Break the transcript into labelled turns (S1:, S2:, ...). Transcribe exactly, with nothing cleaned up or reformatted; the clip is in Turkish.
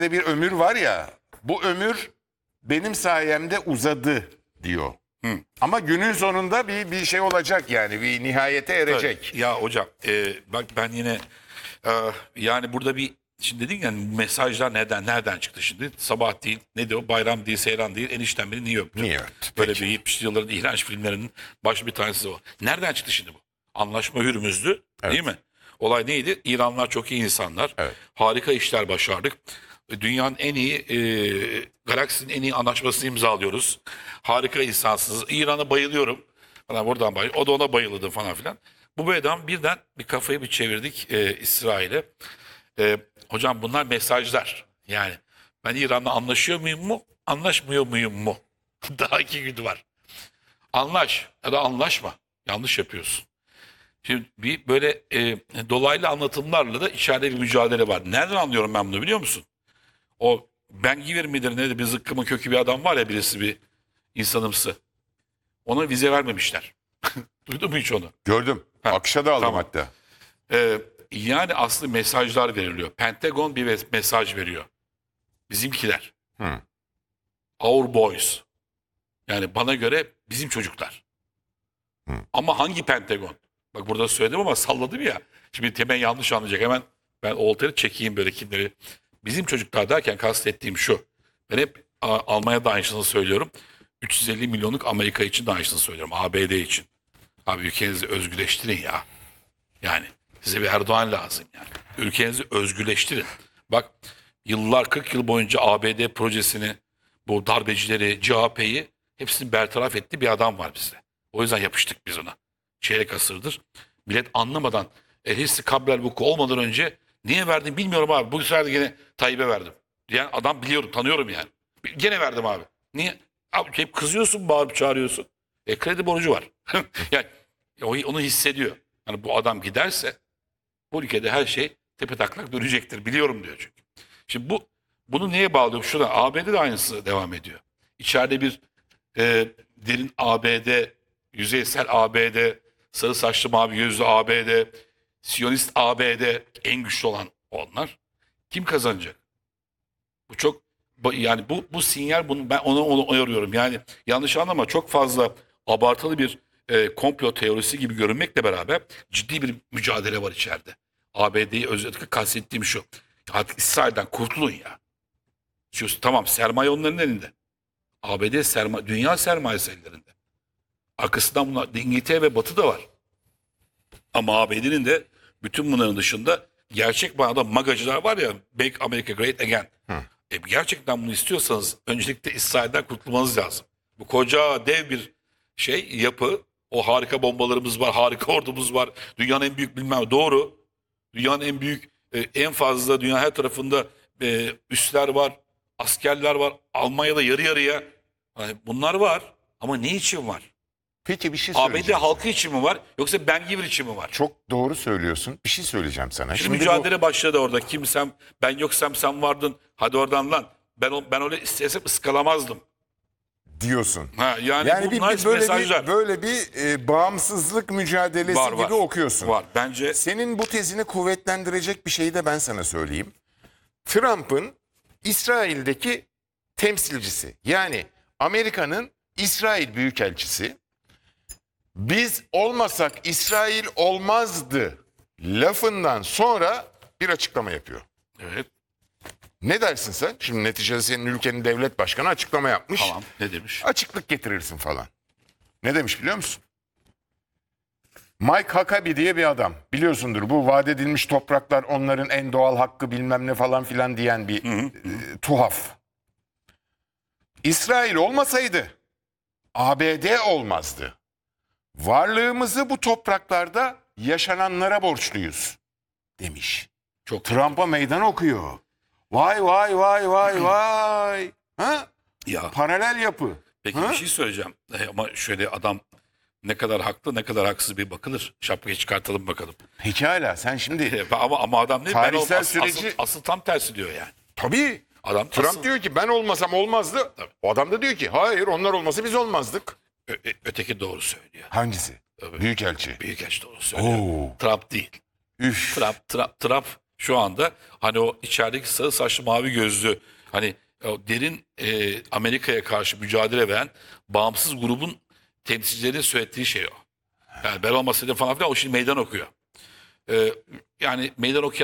S1: bir ömür var ya, bu ömür benim sayemde uzadı diyor.
S2: Hı.
S1: Ama günün sonunda bir bir şey olacak yani, bir nihayete erecek.
S2: Evet. Ya hocam e, bak ben yine e, yani burada bir şimdi dedin ya mesajlar nereden nereden çıktı şimdi? Sabah değil, ne diyor? Bayram değil, seyran değil, enişten beni niye öptü?
S1: Niye öptü?
S2: Böyle
S1: Peki.
S2: bir yetmişli yılların iğrenç filmlerinin baş bir tanesi o. Nereden çıktı şimdi bu? Anlaşma Hürmüz'dü,
S1: Evet.
S2: değil mi? Olay neydi? İranlar çok iyi insanlar.
S1: Evet.
S2: Harika işler başardık. Dünyanın en iyi, e, galaksinin en iyi anlaşmasını imzalıyoruz. Harika insansınız. İran'a bayılıyorum. Falan buradan bayılıyorum. O da ona bayıldı falan filan. Bu adam birden bir kafayı bir çevirdik e, İsrail'e. E, hocam bunlar mesajlar. Yani ben İran'la anlaşıyor muyum mu? Anlaşmıyor muyum mu? Daha iki gün var. Anlaş ya da anlaşma. Yanlış yapıyorsun. Şimdi bir böyle e, dolaylı anlatımlarla da içeride bir mücadele var. Nereden anlıyorum ben bunu biliyor musun? O Ben Giver midir nedir bir zıkkımın kökü bir adam var ya birisi bir insanımsı. Ona vize vermemişler. Duydun mu hiç onu?
S1: Gördüm.
S2: Ha,
S1: Akışa da aldım
S2: tamam.
S1: hatta.
S2: Ee, yani aslında mesajlar veriliyor. Pentagon bir mes- mesaj veriyor. Bizimkiler.
S1: Hı.
S2: Our boys. Yani bana göre bizim çocuklar.
S1: Hı.
S2: Ama hangi Pentagon? Bak burada söyledim ama salladım ya. Şimdi Temen yanlış anlayacak. Hemen ben oltayı çekeyim böyle kimleri. Bizim çocuklar derken kastettiğim şu. Ben hep A- Almanya'da aynısını söylüyorum. üç yüz elli milyonluk Amerika için de aynısını söylüyorum. A B D için. Abi ülkenizi özgürleştirin ya. Yani size bir Erdoğan lazım yani. Ülkenizi özgürleştirin. Bak yıllar kırk yıl boyunca A B D projesini, bu darbecileri, C H P'yi hepsini bertaraf etti bir adam var bizde. O yüzden yapıştık biz ona. Çeyrek asırdır. Millet anlamadan El Hissi Kablel Vuku olmadan önce niye verdim bilmiyorum abi. Bu sefer de gene Tayyip'e verdim. Yani adam biliyorum, tanıyorum yani. Gene verdim abi. Niye? Abi hep kızıyorsun, bağırıp çağırıyorsun. E kredi borcu var. Yani o- onu hissediyor. Yani bu adam giderse bu ülkede her şey tepetaklak dönecektir. Biliyorum diyor çünkü. Şimdi bu bunu neye bağlıyorum? Şurada A B D de aynısı devam ediyor. İçeride bir e, derin A B D, yüzeysel A B D, sarı saçlı mavi gözlü A B D, Siyonist A B D en güçlü olan onlar. Kim kazanacak? Bu çok bu- yani bu bu sinyal bunu ben ona onu uyarıyorum. Yani yanlış anlama çok fazla abartılı bir e, komplo teorisi gibi görünmekle beraber ciddi bir mücadele var içeride. A B D'yi özellikle kastettiğim şu. Artık İsrail'den kurtulun ya. Şu, tamam sermaye onların elinde. A B D sermaye, dünya sermayesi ellerinde. Arkasından bunlar İngiltere ve Batı da var. Ama A B D'nin de bütün bunların dışında gerçek manada magacılar var ya, Make America Great Again. E, gerçekten bunu istiyorsanız öncelikle İsrail'den kurtulmanız lazım. Bu koca dev bir şey, yapı. O harika bombalarımız var, harika ordumuz var. Dünyanın en büyük bilmem doğru. Dünyanın en büyük, e, en fazla dünya her tarafında e, üsler var, askerler var. Almanya'da yarı yarıya. Yani bunlar var ama ne için var?
S1: Peki bir şey
S2: A B D
S1: söyleyeceğim.
S2: halkı için mi var yoksa Ben Giver için mi var?
S1: Çok doğru söylüyorsun. Bir şey söyleyeceğim sana.
S2: Şimdi
S1: bu-
S2: mücadele başladı orada. Kimsem, ben yoksam sen vardın. Hadi oradan lan. Ben o- ben öyle istesem ıskalamazdım.
S1: diyorsun.
S2: Ha yani,
S1: Yani bir,
S2: bunlar
S1: bir- böyle
S2: mesajlar.
S1: bir böyle bir e, bağımsızlık mücadelesi
S2: Var,
S1: gibi
S2: var.
S1: okuyorsun.
S2: Var. Bence
S1: Senin bu tezini kuvvetlendirecek bir şeyi de ben sana söyleyeyim. Trump'ın İsrail'deki temsilcisi, yani Amerika'nın İsrail Büyükelçisi, biz olmasak İsrail olmazdı lafından sonra bir açıklama yapıyor.
S2: evet.
S1: Ne dersin sen? Şimdi neticede senin ülkenin devlet başkanı açıklama yapmış.
S2: Tamam. Ne demiş?
S1: Açıklık getirirsin falan. Ne demiş biliyor musun? Mike Huckabee diye bir adam. Biliyorsundur, bu vaat edilmiş topraklar onların en doğal hakkı bilmem ne falan filan diyen bir e, tuhaf. İsrail olmasaydı A B D olmazdı. Varlığımızı bu topraklarda yaşananlara borçluyuz demiş.
S2: Çok
S1: Trump'a meydan okuyor. Vay vay vay vay vay. Ha?
S2: ya.
S1: Paralel yapı.
S2: Peki
S1: Ha?
S2: bir şey söyleyeceğim. E, ama şöyle adam ne kadar haklı ne kadar haksız bir bakılır. Şapkayı çıkartalım bakalım.
S1: Pekala sen şimdi
S2: E, ama ama adam ne? Ben
S1: Tarihsel
S2: ol, as-
S1: süreci-
S2: asıl, asıl tam tersi diyor yani.
S1: tabii
S2: Adam
S1: Trump
S2: asıl,
S1: diyor ki ben olmasam olmazdı.
S2: Tabii.
S1: O adam da diyor ki hayır, onlar olmasa biz olmazdık.
S2: ö- ö- öteki doğru söylüyor.
S1: Hangisi?
S2: Tabii.
S1: Büyükelçi.
S2: Büyükelçi doğru söylüyor.
S1: Oo.
S2: Trump değil.
S1: Üf.
S2: Trump, Trump, Trump Şu anda hani o içerideki sarı saçlı mavi gözlü hani o derin e, Amerika'ya karşı mücadele veren bağımsız grubun temsilcilerinin söylediği şey o. Yani ben olmasaydım falan filan o şimdi meydan okuyor. Ee, yani meydan okuyan